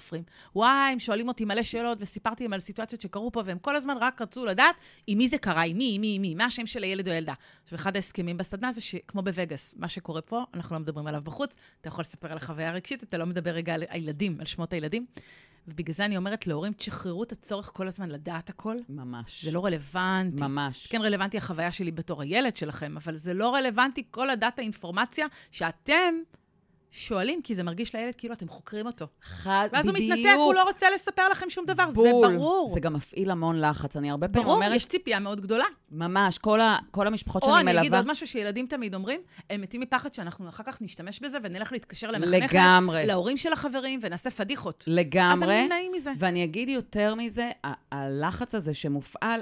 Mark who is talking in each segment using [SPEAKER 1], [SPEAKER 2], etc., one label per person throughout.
[SPEAKER 1] תופרים. וואי, הם שואלים אותי מלא שאלות, וסיפרתי להם על סיטואציות שקרו פה, והם כל הזמן רק רצו לדעת עם מי זה קרה, עם מי, מה השם של הילד או ילדה. עכשיו, אחד ההסכמים בסדנה זה שכמו בווגאס, מה שקורה פה, אנחנו לא מדברים עליו בחוץ, אתה יכול לספר על החוויה הרגשית, אתה לא מדבר רגע על הילדים, על שמות הילדים. ובגלל זה אני אומרת להורים, תשחררו את הצורך כל הזמן לדעת הכל.
[SPEAKER 2] ממש.
[SPEAKER 1] זה לא רלוונטי.
[SPEAKER 2] ממש.
[SPEAKER 1] כן רלוונטי החוויה שלי בתור הילד שלכם, אבל זה לא רלוונטי כל הדאטה האינפורמציה שאתם שואלים, כי זה מרגיש לילד כאילו אתם חוקרים אותו.
[SPEAKER 2] בדיוק.
[SPEAKER 1] ואז הוא מתנתק, הוא לא רוצה לספר לכם שום דבר,
[SPEAKER 2] בול.
[SPEAKER 1] זה ברור.
[SPEAKER 2] זה גם מפעיל המון לחץ. אני הרבה פעמים
[SPEAKER 1] ברור,
[SPEAKER 2] אומרת...
[SPEAKER 1] יש ציפייה מאוד גדולה.
[SPEAKER 2] ממש, כל המשפחות שאני מלווה...
[SPEAKER 1] או אני אגיד עוד משהו שילדים תמיד אומרים, הם מתים מפחד שאנחנו אחר כך נשתמש בזה, ונלך להתקשר למחנכת,
[SPEAKER 2] לגמרי.
[SPEAKER 1] להורים של החברים, ונעשה פדיחות.
[SPEAKER 2] לגמרי.
[SPEAKER 1] אז הם נמנעים מזה.
[SPEAKER 2] ואני אגיד יותר מזה, הלחץ הזה שמופעל,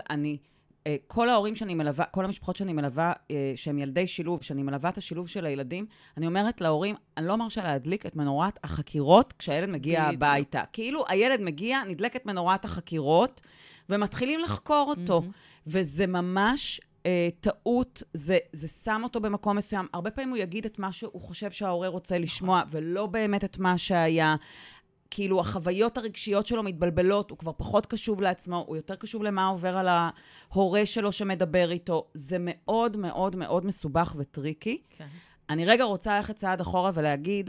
[SPEAKER 2] כל ההורים שאני מלווה, כל המשפחות שאני מלווה, שהם ילדי שילוב, שאני מלווה את השילוב של הילדים, אני אומרת להורים, אני לא מרשה להדליק את מנורת החקירות כשהילד מגיע הביתה. כאילו הילד מגיע, נדלקת מנורת החקירות, ומתחילים לחקור אותו. וזה ממש טעות, זה שם אותו במקום מסוים. הרבה פעמים הוא יגיד את מה שהוא חושב שההורה רוצה לשמוע, ולא באמת את מה שהיה. כאילו, החוויות הרגשיות שלו מתבלבלות, הוא כבר פחות קשוב לעצמו, הוא יותר קשוב למה עובר על ההורה שלו שמדבר איתו. זה מאוד מאוד מאוד מסובך וטריקי. כן. אני רגע רוצה ללכת צעד אחורה ולהגיד,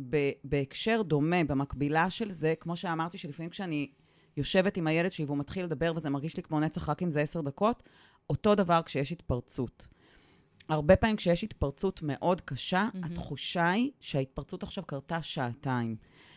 [SPEAKER 2] בהקשר דומה, במקבילה של זה, כמו שאמרתי שלפעמים כשאני יושבת עם הילד שלי והוא מתחיל לדבר, וזה מרגיש לי כמו נצח רק אם זה 10 דקות, אותו דבר כשיש התפרצות. הרבה פעמים כשיש התפרצות מאוד קשה, התחושה היא שההתפרצות עכשיו קרתה שעתיים.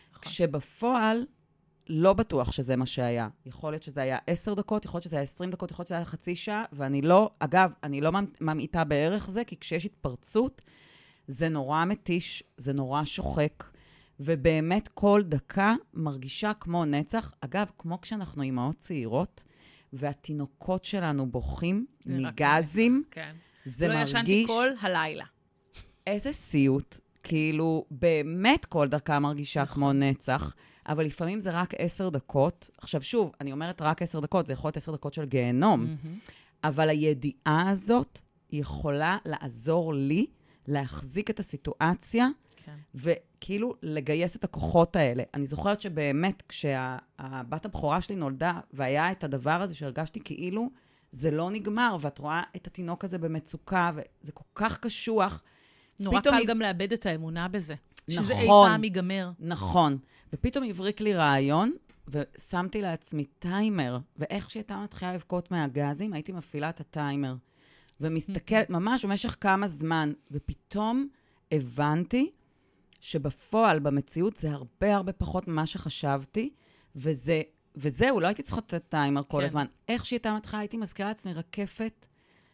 [SPEAKER 2] כשבפועל לא בטוח שזה מה שהיה. יכול להיות שזה היה 10 דקות, יכול להיות שזה היה 20 דקות, יכול להיות שזה היה חצי שעה, ואני לא, אגב, אני לא ממעיטה בערך זה, כי כשיש התפרצות, זה נורא מתיש, זה נורא שוחק, ובאמת כל דקה מרגישה כמו נצח. אגב, כמו כשאנחנו אימהות צעירות, והתינוקות שלנו בוכים מגזים,
[SPEAKER 1] כן.
[SPEAKER 2] זה
[SPEAKER 1] לא
[SPEAKER 2] מרגיש...
[SPEAKER 1] ישנתי כל הלילה.
[SPEAKER 2] איזה סיוט. כאילו, באמת כל דקה מרגישה כמו נצח, אבל לפעמים זה רק 10 דקות. עכשיו שוב, אני אומרת רק 10 דקות, זה יכול להיות 10 דקות של גיהנום, אבל הידיעה הזאת יכולה לעזור לי להחזיק את הסיטואציה, וכאילו לגייס את הכוחות האלה. אני זוכרת שבאמת, כשהבת הבכורה שלי נולדה, והיה את הדבר הזה שהרגשתי כאילו, זה לא נגמר, ואת רואה את התינוק הזה במצוקה, וזה כל כך קשוח,
[SPEAKER 1] נורא קל גם לאבד את האמונה בזה.
[SPEAKER 2] נכון,
[SPEAKER 1] שזה אי פעם ייגמר.
[SPEAKER 2] נכון. ופתאום הבריק לי רעיון, ושמתי לעצמי טיימר, ואיך שהייתה מתחילה לבכות מהגזים, הייתי מפעילה את הטיימר. ומסתכלת ממש במשך כמה זמן, ופתאום הבנתי שבפועל, במציאות, זה הרבה הרבה פחות ממה שחשבתי, וזהו, לא הייתי צריכה את הטיימר כל הזמן. איך שהייתה מתחילה, הייתי מזכירה לעצמי רקפת,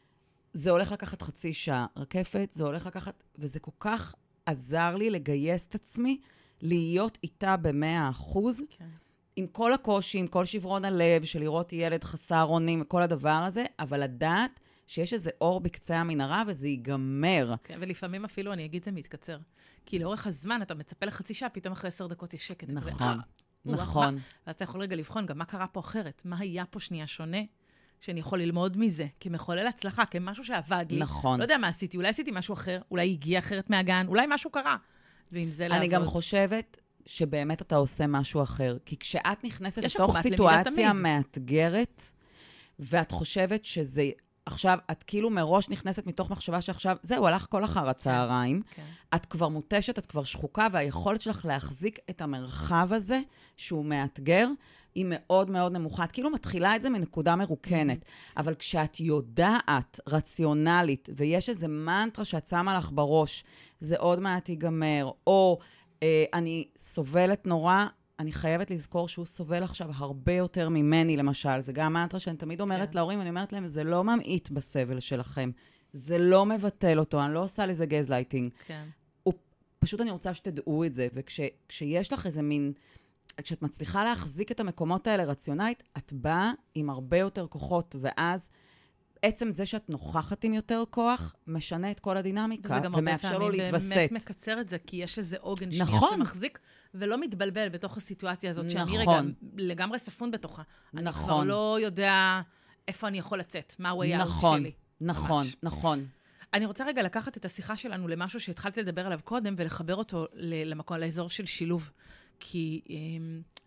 [SPEAKER 2] זה הולך לקחת חצי שעה. רקפת, זה הולך לקחת... וזה כל כך עזר לי לגייס את עצמי, להיות איתה ב100%, עם כל הקושי, עם כל שברון הלב, של לראות ילד חסר אונים, כל הדבר הזה, אבל לדעת שיש איזה אור בקצה המנהרה, וזה ייגמר.
[SPEAKER 1] כן, ולפעמים אפילו, אני אגיד, זה מתקצר. כי לאורך הזמן, אתה מצפה לחצי שעה, פתאום אחרי 10 דקות יש שקט.
[SPEAKER 2] נכון, נכון.
[SPEAKER 1] ואז אתה יכול רגע לבחון גם מה קרה פה אחרת, מה היה פה שנייה שונה, שאני יכול ללמוד מזה, כמחולל הצלחה, כמשהו שעבד לי.
[SPEAKER 2] נכון.
[SPEAKER 1] לא יודע מה עשיתי, אולי עשיתי משהו אחר, אולי הגיע אחרת מהגן, אולי משהו קרה. ועם זה לעבוד.
[SPEAKER 2] אני גם חושבת שבאמת אתה עושה משהו אחר. כי כשאת נכנסת לתוך סיטואציה מאתגרת, ואת חושבת שזה... עכשיו, את כאילו מראש נכנסת מתוך מחשבה שעכשיו, זהו, הלך כל אחר הצהריים. את כבר מוטשת, את כבר שחוקה, והיכולת שלך להחזיק את המרחב הזה, שהוא מאתגר, היא מאוד מאוד נמוכה. את כאילו מתחילה את זה מנקודה מרוקנת. אבל כשאת יודעת, רציונלית, ויש איזה מנטרה שאת שמה לך בראש, זה עוד מעט ייגמר, או אני סובלת נורא, אני חייבת לזכור שהוא סובל עכשיו הרבה יותר ממני, למשל. זה גם מנטרה שאני תמיד אומרת להורים, אני אומרת להם, זה לא ממעיט בסבל שלכם. זה לא מבטל אותו, אני לא עושה לזה גזלייטינג. פשוט אני רוצה שתדעו את זה, וכשיש לך איזה מין... כשאת מצליחה להחזיק את המקומות האלה רציונלית, את באה עם הרבה יותר כוחות, ואז עצם זה שאת נוכחת עם יותר כוח, משנה את כל הדינמיקה, ומאפשר לו להתווסת.
[SPEAKER 1] וזה גם הרבה פעמים באמת מקצר את זה, כי יש איזה עוגן שנייה שמחזיק, ולא מתבלבל בתוך הסיטואציה הזאת, שאני רגע לגמרי ספון בתוכה. אני כבר לא יודע איפה אני יכול לצאת, מהו היעד שלי.
[SPEAKER 2] נכון, נכון.
[SPEAKER 1] אני רוצה רגע לקחת את השיחה שלנו למשהו שהתחלתי לדבר עליו קודם, ולחבר אותו למקום, לאזור של שילוב. כי